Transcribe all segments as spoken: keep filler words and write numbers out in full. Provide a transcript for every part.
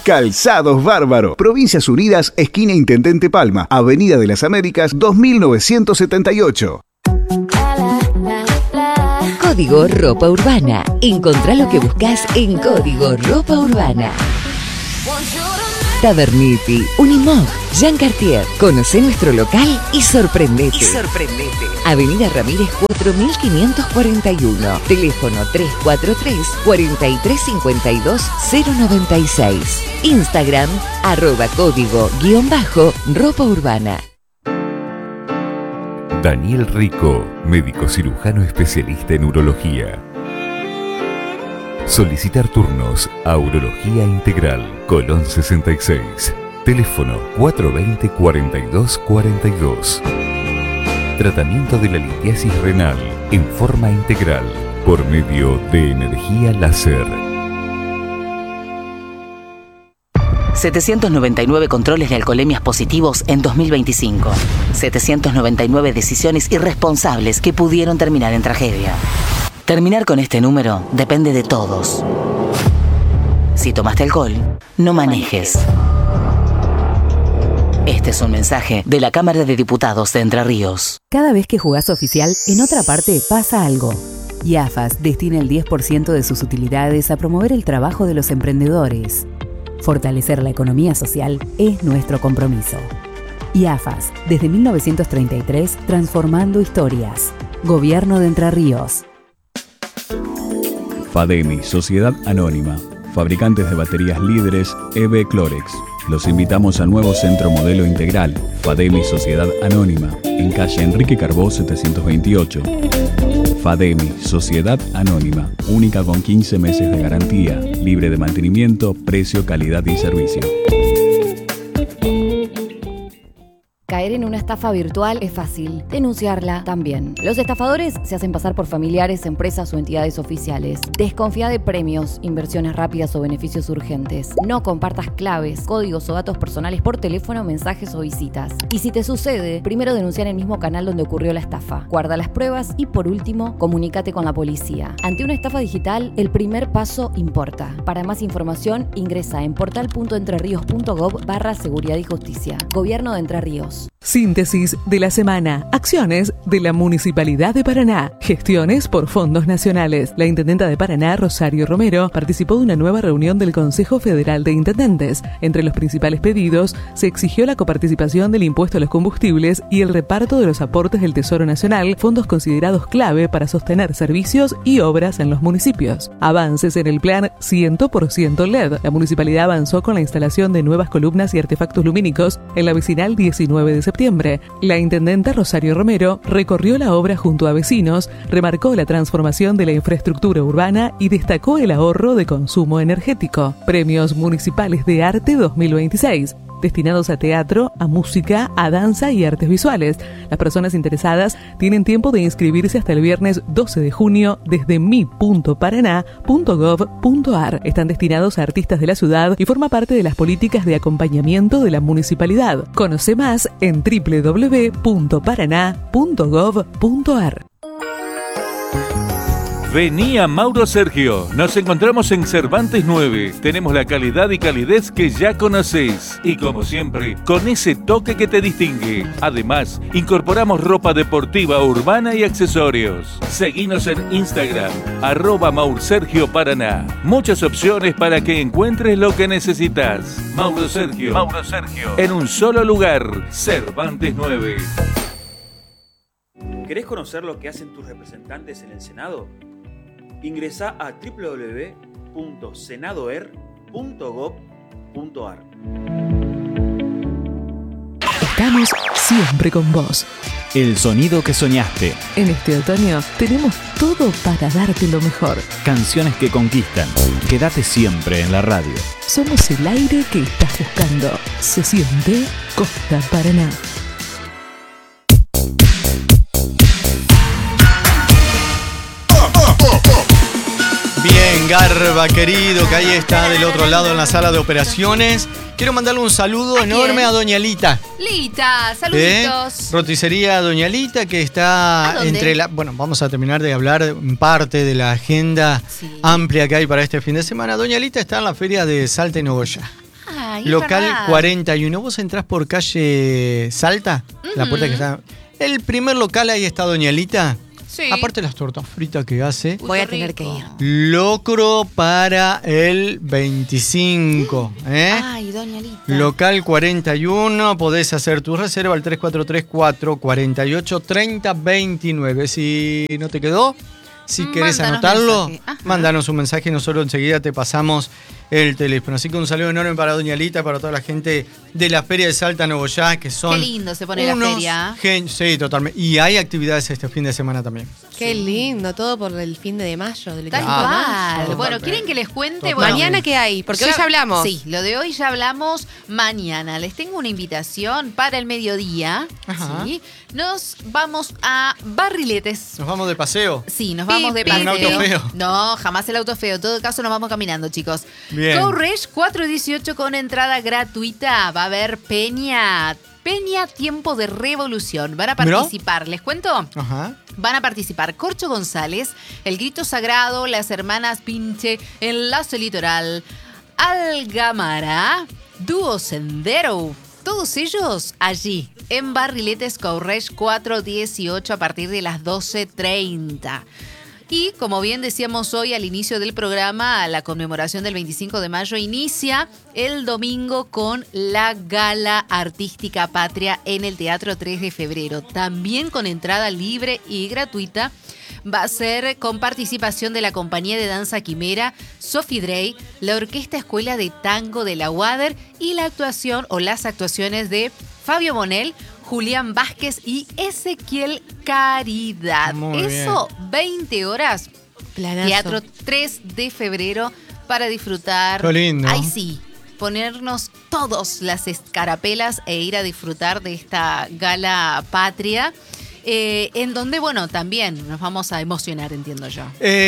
Calzados Bárbaro. Provincias Unidas, esquina Intendente Palma, Avenida de las Américas, dos mil novecientos setenta y ocho. Código Ropa Urbana. Encontrá lo que buscas en Código Ropa Urbana. Taverniti, Unimog, Jean Cartier. Conocé nuestro local y sorprendete. Y sorprendete. Avenida Ramírez cuatro mil quinientos cuarenta y uno. Teléfono tres cuatro tres, cuatro tres cinco dos, cero nueve seis. Instagram, arroba código guión bajo Ropa Urbana. Daniel Rico, médico cirujano especialista en urología. Solicitar turnos a Urología Integral, Colón sesenta y seis. Teléfono cuatro dos cero, cuatro dos cuatro dos. Tratamiento de la litiasis renal en forma integral por medio de energía láser. setecientos noventa y nueve controles de alcoholemias positivos en dos mil veinticinco. setecientos noventa y nueve decisiones irresponsables que pudieron terminar en tragedia. Terminar con este número depende de todos. Si tomaste alcohol, no manejes. Este es un mensaje de la Cámara de Diputados de Entre Ríos. Cada vez que jugás oficial, en otra parte pasa algo. Y A F A S destina el diez por ciento de sus utilidades a promover el trabajo de los emprendedores. Fortalecer la economía social es nuestro compromiso. Y A F A S, desde mil novecientos treinta y tres, transformando historias. Gobierno de Entre Ríos. Fademi, Sociedad Anónima, fabricantes de baterías líderes E B Clorex. Los invitamos al nuevo Centro Modelo Integral, Fademi Sociedad Anónima, en calle Enrique Carbó setecientos veintiocho. Fademi, Sociedad Anónima, única con quince meses de garantía, libre de mantenimiento, precio, calidad y servicio. Caer en una estafa virtual es fácil, denunciarla también. Los estafadores se hacen pasar por familiares, empresas o entidades oficiales. Desconfía de premios, inversiones rápidas o beneficios urgentes. No compartas claves, códigos o datos personales por teléfono, mensajes o visitas. Y si te sucede, primero denuncia en el mismo canal donde ocurrió la estafa. Guarda las pruebas y por último, comunícate con la policía. Ante una estafa digital, el primer paso importa. Para más información, ingresa en portal punto entreríos punto gob barra seguridad y justicia. Gobierno de Entre Ríos. Síntesis de la semana. Acciones de la Municipalidad de Paraná. Gestiones por fondos nacionales. La intendenta de Paraná, Rosario Romero, participó de una nueva reunión del Consejo Federal de Intendentes. Entre los principales pedidos, se exigió la coparticipación del impuesto a los combustibles y el reparto de los aportes del Tesoro Nacional, fondos considerados clave para sostener servicios y obras en los municipios. Avances en el plan cien por ciento L E D. La municipalidad avanzó con la instalación de nuevas columnas y artefactos lumínicos en la vecinal diecinueve de septiembre. La intendenta Rosario Romero recorrió la obra junto a vecinos, remarcó la transformación de la infraestructura urbana y destacó el ahorro de consumo energético. Premios Municipales de Arte dos mil veintiséis. Destinados a teatro, a música, a danza y artes visuales. Las personas interesadas tienen tiempo de inscribirse hasta el viernes doce de junio desde mi punto paraná punto gob punto ar. Están destinados a artistas de la ciudad y forma parte de las políticas de acompañamiento de la municipalidad. Conoce más en doble u doble u doble u punto paraná punto gob punto ar. Vení a Mauro Sergio. Nos encontramos en Cervantes nueve. Tenemos la calidad y calidez que ya conocés. Y como siempre, con ese toque que te distingue. Además, incorporamos ropa deportiva, urbana y accesorios. Seguinos en Instagram, arroba Mauro Sergio Paraná. Muchas opciones para que encuentres lo que necesitas. Mauro Sergio. Mauro Sergio. En un solo lugar, Cervantes nueve. ¿Querés conocer lo que hacen tus representantes en el Senado? Ingresá a doble u doble u doble u punto senadoer punto gob punto ar. Estamos siempre con vos. El sonido que soñaste. En este otoño tenemos todo para darte lo mejor. Canciones que conquistan. Quédate siempre en la radio. Somos el aire que estás buscando. Sesión de Costa Paraná. Bien, Garba, querido, que ahí está del otro lado en la sala de operaciones. Quiero mandarle un saludo ¿A enorme quién? a Doña Lita. Lita, saluditos. ¿Eh? Roticería Doña Lita, que está entre la... Bueno, vamos a terminar de hablar en parte de la agenda sí. amplia que hay para este fin de semana. Doña Lita está en la feria de Salta y Nogoyá. Ay, local verdad. cuarenta y uno. Vos entrás por calle Salta, la puerta que está. El primer local, ahí está Doña Lita. Sí. Aparte de las tortas fritas que hace. Voy a tener que ir. Locro para el veinticinco. ¿eh? Ay, Doña Lita. Local cuarenta y uno. Podés hacer tu reserva al tres cuatro tres, cuatro cuatro ocho, tres cero dos nueve. Si no te quedó, si querés Mándanos anotarlo, mensaje. Ajá. mándanos un mensaje y nosotros enseguida te pasamos el teléfono. Así que un saludo enorme para Doña Lita, para toda la gente de la Feria de Salta Nogoyá, que son. Qué lindo se pone la unos feria. gen- Sí, totalmente. Y hay actividades este fin de semana también. Qué lindo, todo por el fin de mayo. Del Tal veinte de mayo. cual. Bueno, Totalmente. ¿quieren que les cuente? Totalmente. Bueno, Mañana, ¿qué hay? Porque hoy ya hablamos. Sí, lo de hoy ya hablamos. Mañana les tengo una invitación para el mediodía. Ajá. ¿sí? Nos vamos a Barriletes. Nos vamos de paseo. Sí, nos vamos de Pi, pi, paseo. ¿En auto feo? No, jamás el auto feo. En todo caso, nos vamos caminando, chicos. Bien. Go Resh cuatro dieciocho con entrada gratuita. Va a haber Peña. Peña Tiempo de Revolución. Van a ¿Mirá? participar. ¿Les cuento? Ajá. Van a participar Corcho González, El Grito Sagrado, las hermanas Pinche, Enlace Litoral, Algamara, Dúo Sendero. Todos ellos allí, en Barriletes Courrèges cuatro dieciocho a partir de las doce treinta. Y como bien decíamos hoy al inicio del programa, la conmemoración del veinticinco de mayo inicia el domingo con la Gala Artística Patria en el Teatro tres de febrero. También con entrada libre y gratuita. Va a ser con participación de la compañía de danza Quimera, Sophie Drey, la Orquesta Escuela de Tango de la U A D E R y la actuación o las actuaciones de Fabio Bonel, Julián Vázquez y Ezequiel Caridad. Muy Eso, veinte horas. Planazo. Teatro tres de febrero para disfrutar. Qué lindo. Ay, sí. Ponernos todos las escarapelas e ir a disfrutar de esta gala patria. Eh, en donde, bueno, también nos vamos a emocionar, entiendo yo.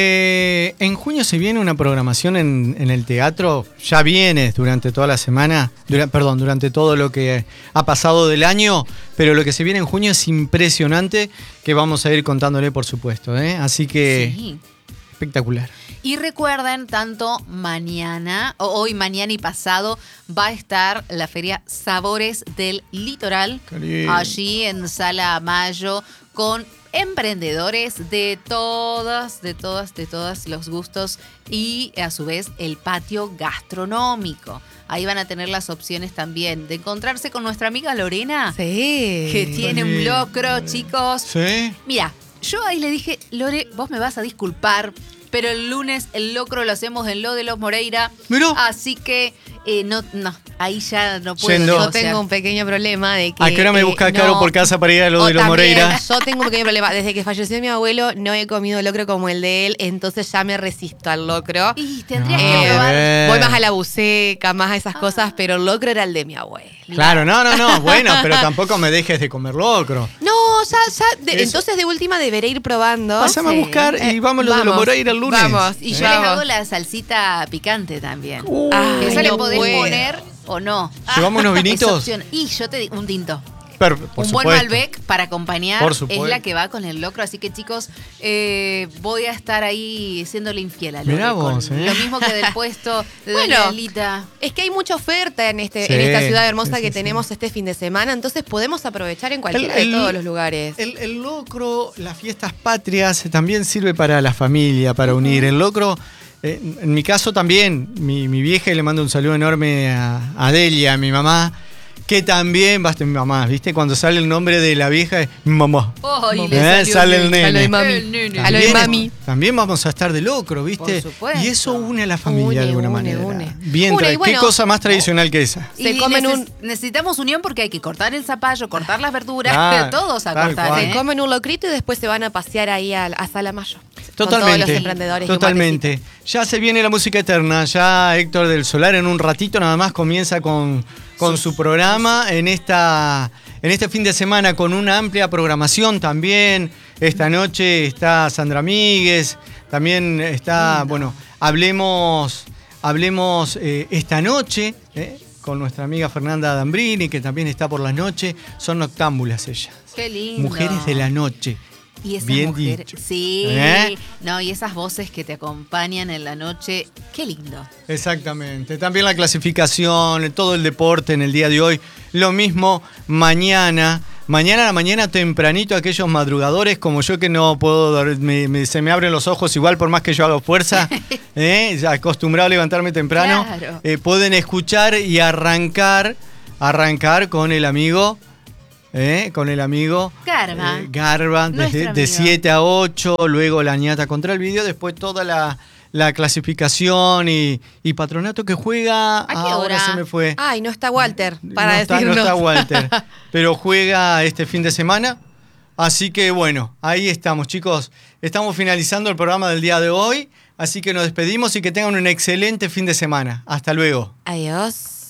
Eh, en junio se viene una programación en, en el teatro, ya viene durante toda la semana, dura- perdón, durante todo lo que ha pasado del año, pero lo que se viene en junio es impresionante, que vamos a ir contándole, por supuesto, ¿eh? Así que Sí. espectacular. Y recuerden, tanto mañana, o hoy, mañana y pasado, va a estar la feria Sabores del Litoral, Qué lindo. allí en Sala Mayo, con emprendedores de todas, de todas, de todos los gustos y a su vez el patio gastronómico. Ahí van a tener las opciones también de encontrarse con nuestra amiga Lorena, Sí. que tiene un locro, chicos. ¿Sí? Mira, yo ahí le dije, Lore, vos me vas a disculpar, pero el lunes el locro lo hacemos en lo de los Moreira. Mirá. Así que eh, no, no, ahí ya no puedo Yendo. Yo negociar. tengo un pequeño problema de que... ¿A qué hora me eh, buscas no- caro por casa para ir a lo O de los también, Moreira? Yo tengo un pequeño problema. Desde que falleció mi abuelo, no he comido locro como el de él, entonces ya me resisto al locro. Y tendrías Ah, que probar. bien. Voy más a la buceca, más a esas cosas, pero el locro era el de mi abuelo. Claro, no, no, no, bueno, pero tampoco me dejes de comer locro. No, ya, ya. de- Eso. entonces de última deberé ir probando. Pásame Sí. a buscar y Eh, vamos lo de los Moreira el lunes. Vamos, y ¿Eh? yo Yo les vamos. hago la salsita picante también. Ay, Esa le no podés puedo. poner o no. ¿Llevamos unos vinitos? Es opción. Y yo te digo, un tinto. Per- por un buen supuesto. Malbec para acompañar Por es supuesto. la que va con el locro. Así que, chicos, eh, voy a estar ahí siéndole infiel a Lore. Mirá con vos, ¿eh? Lo mismo que del puesto de Bueno. Doña Lita. Es que hay mucha oferta en este Sí, en esta ciudad hermosa sí, que sí, tenemos este fin de semana, entonces podemos aprovechar en cualquiera El- el- de todos los lugares. El, el locro, las fiestas patrias, eh, también sirve para la familia, para unir. El locro, eh, en mi caso también, mi, mi vieja, y le mando un saludo enorme a, a Delia, a mi mamá, que también, basta mi mamá, ¿viste? Cuando sale el nombre de la vieja, es mi mamá. Ay, Eh, le salió sale el el nene. nene. A lo de mami. El nene. A lo de También, mami. también vamos a estar de locro, ¿viste? Por supuesto. Y eso une a la familia Une, de alguna une, manera. une. Bien, Une, tra- y bueno, ¿qué cosa más tradicional que esa? Se Y comen neces- un- necesitamos unión porque hay que cortar el zapallo, cortar las verduras, Claro, todos a tal cortar. cual. ¿eh? Se comen un locrito y después se van a pasear ahí a, a Sala Mayo. Con Totalmente. todos los emprendedores. y un Totalmente. Ya se viene la música eterna. Ya Héctor del Solar en un ratito nada más comienza con, con su programa en esta en este fin de semana con una amplia programación también. Esta noche está Sandra Míguez, también está, bueno, hablemos hablemos eh, esta noche eh, con nuestra amiga Fernanda Dambrini, que también está por la noche. Son noctámbulas ellas. Qué lindo. Mujeres de la noche. Y esas Bien mujeres, dicho. sí, ¿Eh? no, y esas voces que te acompañan en la noche, qué lindo. Exactamente. También la clasificación, todo el deporte en el día de hoy. Lo mismo mañana. Mañana a la mañana tempranito, aquellos madrugadores como yo que no puedo dormir, me, me, se me abren los ojos igual por más que yo haga fuerza, ¿eh? Ya acostumbrado a levantarme temprano, Claro. eh, pueden escuchar y arrancar, arrancar con el amigo, ¿eh? con el amigo Garba. eh, Garba, Nuestro de, de amigo. siete a ocho, luego la ñata contra el vídeo, después toda la, la clasificación y, y Patronato que juega, ¿A qué ahora hora? se me fue. Ay, no está Walter para no, está, no decirnos. está Walter, pero juega este fin de semana. Así que bueno, ahí estamos, chicos. Estamos finalizando el programa del día de hoy. Así que nos despedimos y que tengan un excelente fin de semana. Hasta luego. Adiós.